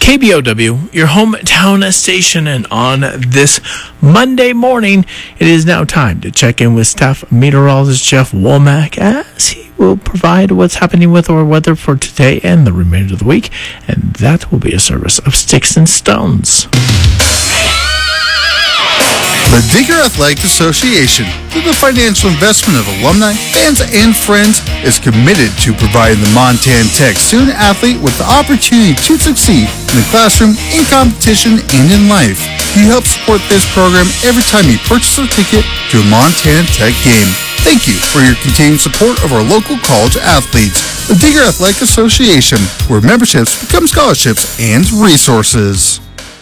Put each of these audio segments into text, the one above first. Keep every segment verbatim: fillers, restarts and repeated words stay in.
K B O W, your hometown station, and on this Monday morning, it is now time to check in with staff meteorologist Jeff Womack as he will provide what's happening with our weather for today and the remainder of the week, and that will be a service of Sticks and Stones. The Digger Athletic Association, through the financial investment of alumni, fans, and friends, is committed to providing the Montana Tech student athlete with the opportunity to succeed in the classroom, in competition, and in life. You help support this program every time you purchase a ticket to a Montana Tech game. Thank you for your continued support of our local college athletes. The Digger Athletic Association, where memberships become scholarships and resources.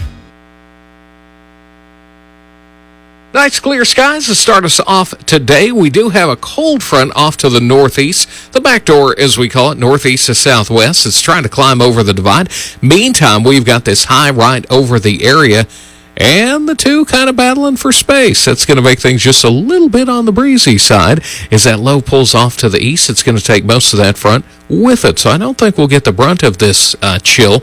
Nice clear skies to start us off today. We do have a cold front off to the northeast. The back door, as we call it, northeast to southwest. It's trying to climb over the divide. Meantime, we've got this high right over the area, and the two kind of battling for space. That's going to make things just a little bit on the breezy side. As that low pulls off to the east, it's going to take most of that front with it. So I don't think we'll get the brunt of this uh, chill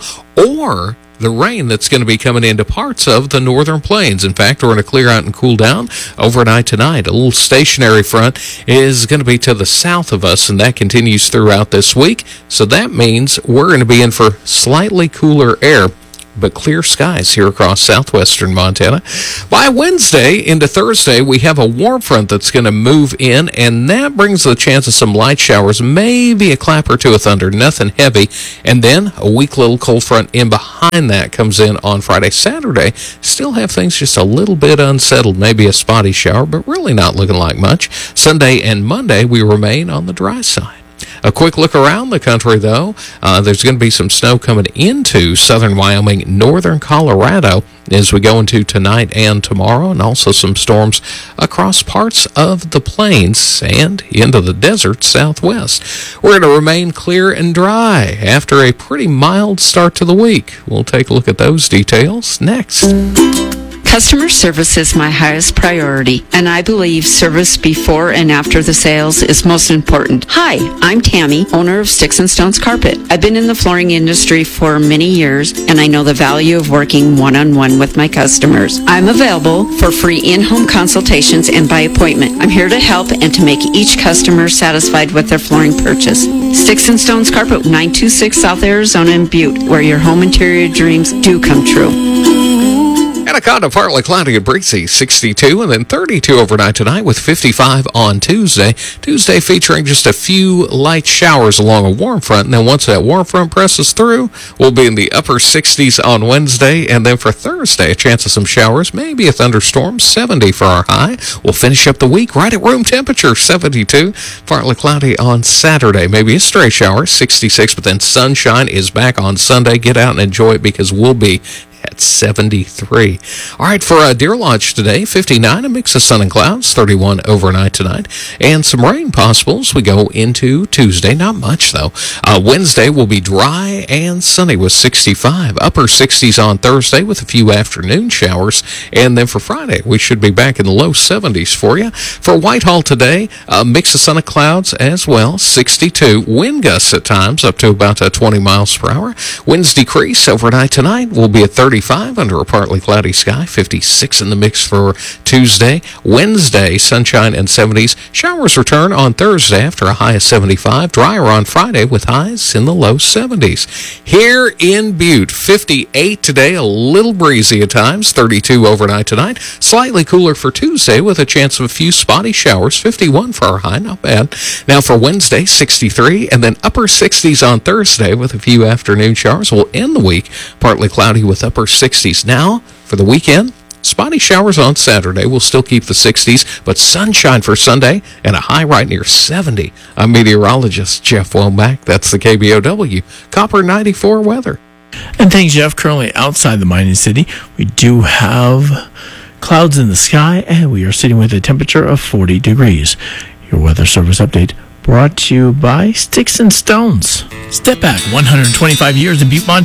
or the rain that's going to be coming into parts of the northern plains. In fact, we're going to clear out and cool down overnight tonight. A little stationary front is going to be to the south of us, and that continues throughout this week. So that means we're going to be in for slightly cooler air, but clear skies here across southwestern Montana. By Wednesday into Thursday, we have a warm front that's going to move in, and that brings the chance of some light showers, maybe a clap or two of thunder, nothing heavy. And then a weak little cold front in behind that comes in on Friday. Saturday, still have things just a little bit unsettled, maybe a spotty shower, but really not looking like much. Sunday and Monday, we remain on the dry side. A quick look around the country, though. Uh, there's going to be some snow coming into southern Wyoming, northern Colorado as we go into tonight and tomorrow, and also some storms across parts of the plains and into the desert southwest. We're going to remain clear and dry after a pretty mild start to the week. We'll take a look at those details next. Customer service is my highest priority, and I believe service before and after the sales is most important. Hi, I'm Tammy, owner of Sticks and Stones Carpet. I've been in the flooring industry for many years, and I know the value of working one-on-one with my customers. I'm available for free in-home consultations and by appointment. I'm here to help and to make each customer satisfied with their flooring purchase. Sticks and Stones Carpet, nine two six South Arizona in Butte, where your home interior dreams do come true. Anaconda, partly cloudy and breezy, sixty-two, and then thirty-two overnight tonight with fifty-five on Tuesday. Tuesday featuring just a few light showers along a warm front, and then once that warm front presses through, we'll be in the upper sixties on Wednesday, and then for Thursday, a chance of some showers, maybe a thunderstorm, seventy for our high. We'll finish up the week right at room temperature, seventy-two, partly cloudy on Saturday, maybe a stray shower, sixty-six, but then sunshine is back on Sunday. Get out and enjoy it because we'll be at seventy-three. All right, for uh, Deer Lodge today, fifty-nine, a mix of sun and clouds, thirty-one overnight tonight, and some rain possible as we go into Tuesday. Not much, though. Uh, Wednesday will be dry and sunny with sixty-five. Upper sixties on Thursday with a few afternoon showers, and then for Friday, we should be back in the low seventies for you. For Whitehall today, a mix of sun and clouds as well, sixty-two. Wind gusts at times up to about uh, twenty miles per hour. Winds decrease overnight tonight. Will be at thirty-five under a partly cloudy sky, fifty-six in the mix for Tuesday. Wednesday, sunshine and seventies. Showers return on Thursday after a high of seventy-five. Drier on Friday with highs in the low seventies. Here in Butte, fifty-eight today, a little breezy at times, thirty-two overnight tonight. Slightly cooler for Tuesday with a chance of a few spotty showers, fifty-one for our high, not bad. Now for Wednesday, sixty-three, and then upper sixties on Thursday with a few afternoon showers. We'll end the week partly cloudy with upper sixties. Now, for the weekend, spotty showers on Saturday. We'll still keep the sixties, but sunshine for Sunday and a high right near seventy. I'm meteorologist Jeff Womack. That's the K B O W Copper ninety-four weather. And thanks, Jeff. Currently outside the mining city, we do have clouds in the sky, and we are sitting with a temperature of forty degrees. Your weather service update brought to you by Sticks and Stones. Step back one hundred twenty-five years in Butte, Montana.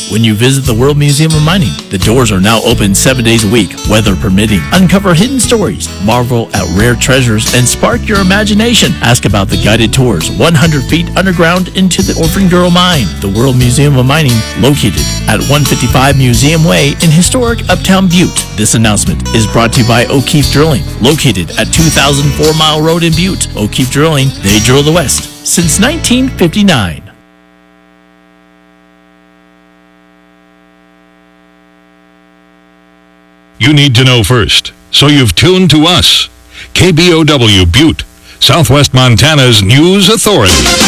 when you visit the World Museum of Mining. The doors are now open seven days a week, weather permitting. Uncover hidden stories, marvel at rare treasures, and spark your imagination. Ask about the guided tours one hundred feet underground into the Orphan Girl Mine. The World Museum of Mining, located at one fifty-five Museum Way in historic Uptown Butte. This announcement is brought to you by O'Keefe Drilling, located at two thousand four Mile Road in Butte. O'Keefe Drilling, they drill the West since nineteen fifty-nine. You need to know first, so you've tuned to us. K B O W Butte, Southwest Montana's news authority.